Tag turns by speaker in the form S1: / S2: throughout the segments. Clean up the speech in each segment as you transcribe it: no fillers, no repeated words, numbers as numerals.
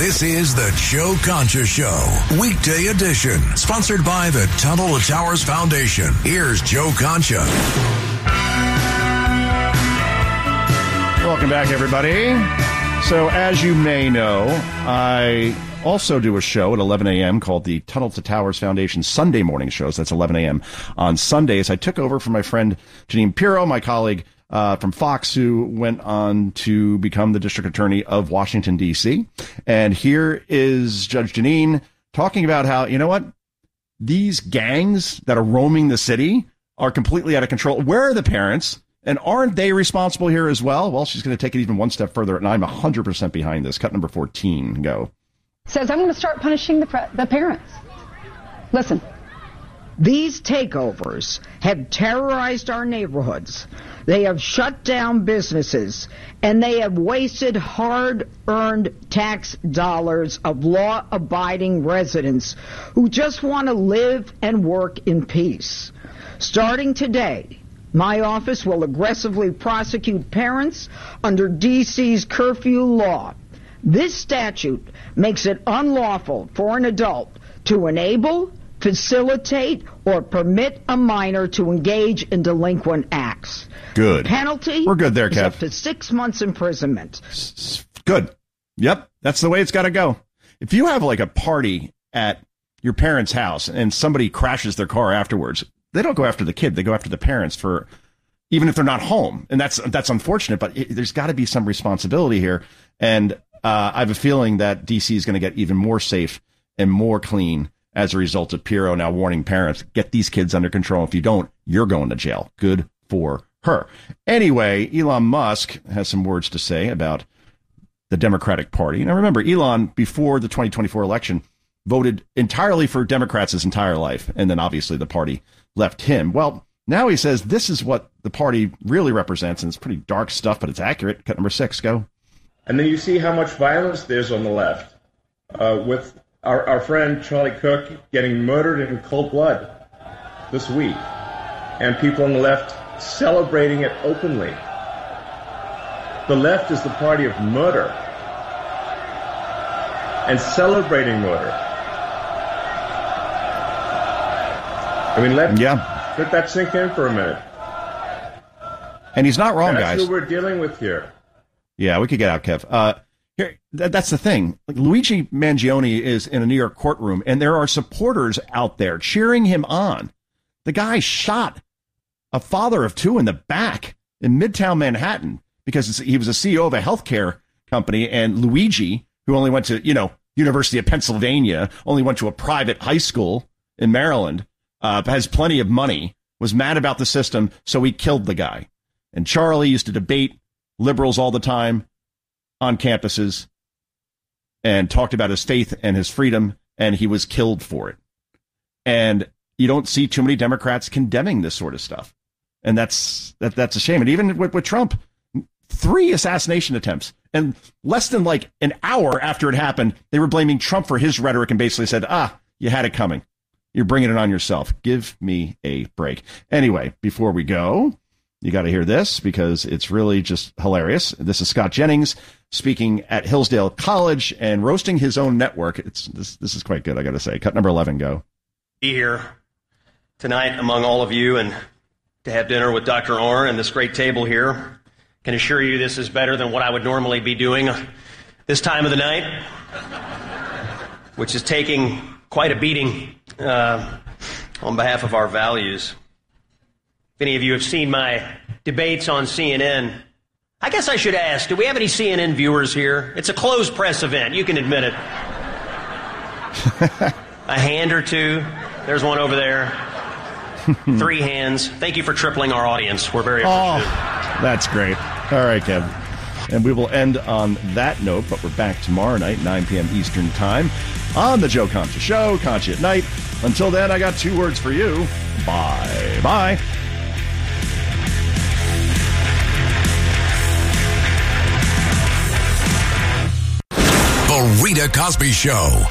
S1: This is the Joe Concha Show, weekday edition, sponsored by the Tunnel to Towers Foundation. Here's Joe Concha.
S2: Welcome back, everybody. So, as you may know, I also do a show at 11 a.m. called the Tunnel to Towers Foundation Sunday morning shows. That's 11 a.m. on Sundays. I took over from my friend Jeanine Pirro, my colleague from Fox, who went on to become the district attorney of Washington, D.C. And here is Judge Jeanine talking about how, you know what, these gangs that are roaming the city are completely out of control. Where are the parents? And aren't they responsible here as well? Well, she's going to take it even one step further, and I'm 100% behind this. Cut number 14. Go.
S3: Says, I'm going to start punishing the parents. Listen.
S4: These takeovers have terrorized our neighborhoods. They have shut down businesses, and they have wasted hard-earned tax dollars of law-abiding residents who just want to live and work in peace. Starting today, my office will aggressively prosecute parents under D.C.'s curfew law. This statute makes it unlawful for an adult to enable, facilitate, or permit a minor to engage in delinquent acts.
S2: Good.
S4: Penalty
S2: We're good there,
S4: is
S2: Kev.
S4: up to 6 months imprisonment.
S2: Good. Yep, that's the way it's got to go. If you have like a party at your parents' house and somebody crashes their car afterwards, they don't go after the kid. They go after the parents for, even if they're not home. And that's unfortunate, but there's got to be some responsibility here. And I have a feeling that D.C. is going to get even more safe and more clean as a result of Pirro now warning parents, get these kids under control. If you don't, you're going to jail. Good for her. Anyway, Elon Musk has some words to say about the Democratic Party. Now, remember, Elon, before the 2024 election, voted entirely for Democrats his entire life. And then obviously the party left him. Well, now he says this is what the party really represents. And it's pretty dark stuff, but it's accurate. Cut number 6, go.
S5: And then you see how much violence there's on the left, with our friend Charlie Kirk getting murdered in cold blood this week, and people on the left celebrating it openly. The left is the party of murder and celebrating murder. I mean, let that sink in for a minute.
S2: And he's not wrong, guys.
S5: That's what we're dealing with here.
S2: Yeah, we could get out, Kev. Here, that's the thing. Like, Luigi Mangione is in a New York courtroom, and there are supporters out there cheering him on. The guy shot a father of 2 in the back in Midtown Manhattan because he was a CEO of a healthcare company, and Luigi, who only went to, University of Pennsylvania, only went to a private high school in Maryland, has plenty of money, was mad about the system, so he killed the guy. And Charlie used to debate liberals all the time on campuses and talked about his faith and his freedom, and he was killed for it. And you don't see too many Democrats condemning this sort of stuff. And that's a shame. And even with Trump, 3 assassination attempts. And less than like an hour after it happened, they were blaming Trump for his rhetoric and basically said, you had it coming. You're bringing it on yourself. Give me a break. Anyway, before we go, you got to hear this because it's really just hilarious. This is Scott Jennings speaking at Hillsdale College and roasting his own network. This is quite good, I got to say. Cut number 11, go.
S6: Be here tonight among all of you and to have dinner with Dr. Orr and this great table here. Can assure you this is better than what I would normally be doing this time of the night, which is taking quite a beating on behalf of our values. If any of you have seen my debates on CNN, I guess I should ask, do we have any CNN viewers here? It's a closed press event. You can admit it. A hand or two. There's one over there. 3 hands. Thank you for tripling our audience. We're very appreciative.
S2: Oh, that's great. All right, Kev. And we will end on that note, but we're back tomorrow night, 9 p.m. Eastern Time, on the Joe Concha Show, Concha at Night. Until then, I got 2 words for you. Bye-bye.
S1: The Rita Cosby Show.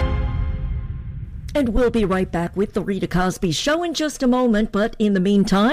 S7: And we'll be right back with The Rita Cosby Show in just a moment. But in the meantime,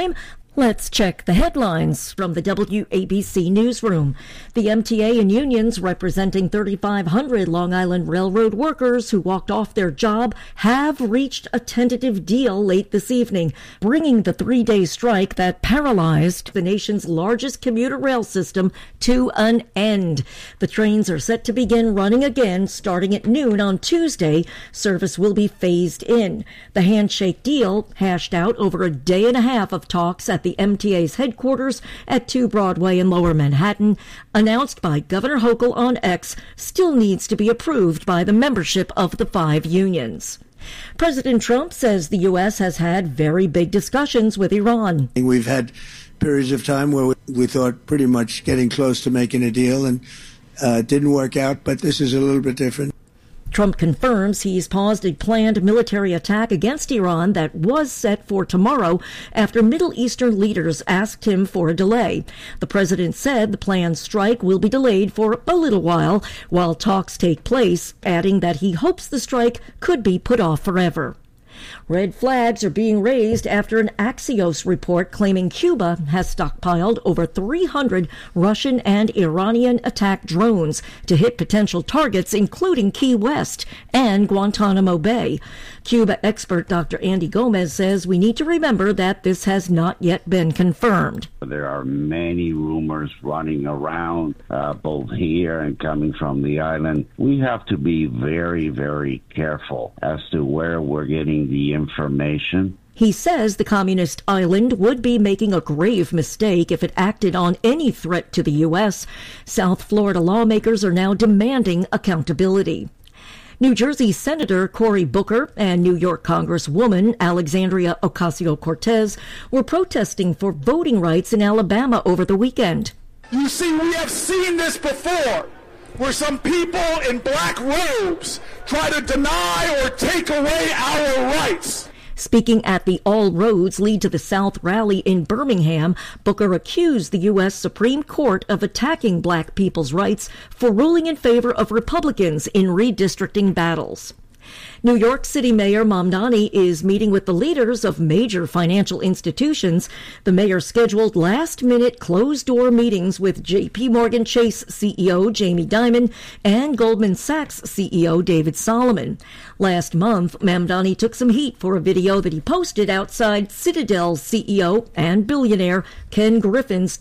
S7: Let's check the headlines from the WABC newsroom. The MTA and unions representing 3,500 Long Island Railroad workers who walked off their job have reached a tentative deal late this evening, bringing the three-day strike that paralyzed the nation's largest commuter rail system to an end. The trains are set to begin running again starting at noon on Tuesday. Service will be phased in. The handshake deal, hashed out over a day and a half of talks at the MTA's headquarters at 2 Broadway in Lower Manhattan, announced by Governor Hochul on X, still needs to be approved by the membership of the 5 unions. President Trump says the U.S. has had very big discussions with Iran.
S8: We've had periods of time where we thought pretty much getting close to making a deal, and it didn't work out, but this is a little bit different.
S7: Trump confirms he's paused a planned military attack against Iran that was set for tomorrow after Middle Eastern leaders asked him for a delay. The president said the planned strike will be delayed for a little while talks take place, adding that he hopes the strike could be put off forever. Red flags are being raised after an Axios report claiming Cuba has stockpiled over 300 Russian and Iranian attack drones to hit potential targets, including Key West and Guantanamo Bay. Cuba expert Dr. Andy Gomez says we need to remember that this has not yet been confirmed.
S9: There are many rumors running around, both here and coming from the island. We have to be very, very careful as to where we're getting the information.
S7: He says the communist island would be making a grave mistake if it acted on any threat to the U.S. South Florida lawmakers are now demanding accountability. New Jersey Senator Cory Booker and New York Congresswoman Alexandria Ocasio-Cortez were protesting for voting rights in Alabama over the weekend.
S10: You see, we have seen this before, where some people in black robes try to deny or take away our rights.
S7: Speaking at the All Roads Lead to the South rally in Birmingham, Booker accused the U.S. Supreme Court of attacking black people's rights for ruling in favor of Republicans in redistricting battles. New York City Mayor Mamdani is meeting with the leaders of major financial institutions. The mayor scheduled last-minute closed-door meetings with J.P. Morgan Chase CEO Jamie Dimon and Goldman Sachs CEO David Solomon. Last month, Mamdani took some heat for a video that he posted outside Citadel's CEO and billionaire Ken Griffin's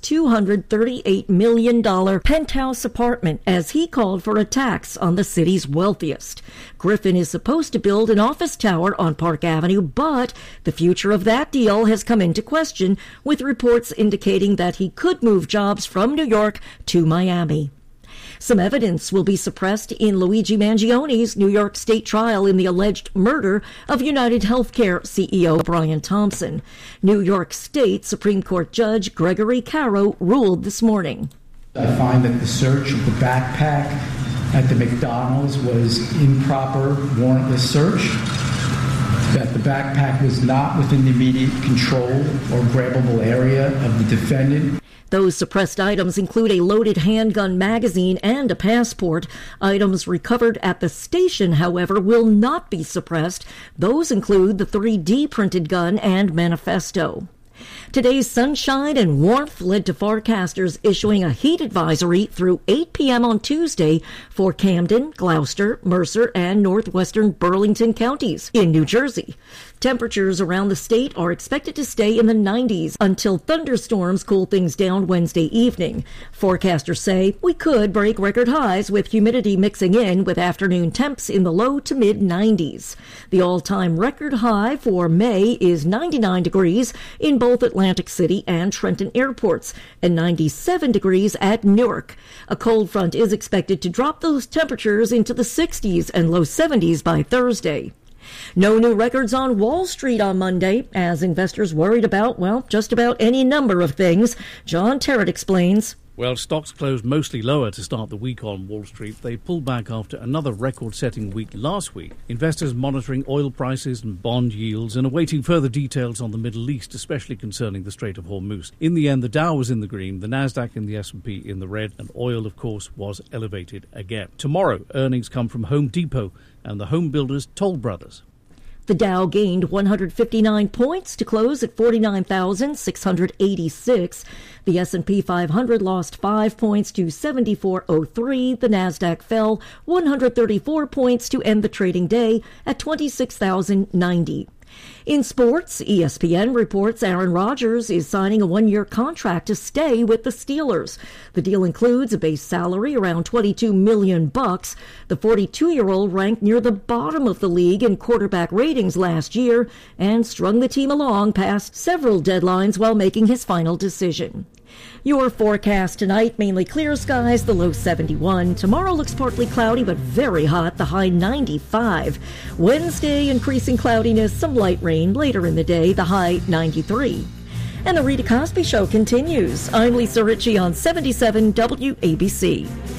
S7: $238 million penthouse apartment as he called for a tax on the city's wealthiest. Griffin is supposed to build an office tower on Park Avenue, but the future of that deal has come into question, with reports indicating that he could move jobs from New York to Miami. Some evidence will be suppressed in Luigi Mangioni's New York State trial in the alleged murder of United Healthcare CEO Brian Thompson. New York State Supreme Court Judge Gregory Caro ruled this morning.
S11: I find that the search of the backpack at the McDonald's was improper, warrantless search, that the backpack was not within the immediate control or grabbable area of the defendant.
S7: Those suppressed items include a loaded handgun magazine and a passport. Items recovered at the station, however, will not be suppressed. Those include the 3D printed gun and manifesto. Today's sunshine and warmth led to forecasters issuing a heat advisory through 8 p.m. on Tuesday for Camden, Gloucester, Mercer, and northwestern Burlington counties in New Jersey. Temperatures around the state are expected to stay in the 90s until thunderstorms cool things down Wednesday evening. Forecasters say we could break record highs with humidity mixing in with afternoon temps in the low to mid-90s. The all-time record high for May is 99 degrees in both Atlantic City and Trenton airports and 97 degrees at Newark. A cold front is expected to drop those temperatures into the 60s and low 70s by Thursday. No new records on Wall Street on Monday, as investors worried about, just about any number of things. John Terrett explains.
S12: Well, stocks closed mostly lower to start the week on Wall Street. They pulled back after another record-setting week last week. Investors monitoring oil prices and bond yields and awaiting further details on the Middle East, especially concerning the Strait of Hormuz. In the end, the Dow was in the green, the Nasdaq and the S&P in the red, and oil, of course, was elevated again. Tomorrow, earnings come from Home Depot and the home builders Toll Brothers.
S7: The Dow gained 159 points to close at 49,686. The S&P 500 lost 5 points to 7403. The Nasdaq fell 134 points to end the trading day at 26,090. In sports, ESPN reports Aaron Rodgers is signing a one-year contract to stay with the Steelers. The deal includes a base salary around $22 million. The 42-year-old ranked near the bottom of the league in quarterback ratings last year and strung the team along past several deadlines while making his final decision. Your forecast tonight, mainly clear skies, the low 71. Tomorrow looks partly cloudy but very hot, the high 95. Wednesday, increasing cloudiness, some light rain later in the day, the high 93. And the Rita Cosby Show continues. I'm Lisa Ritchie on 77 WABC.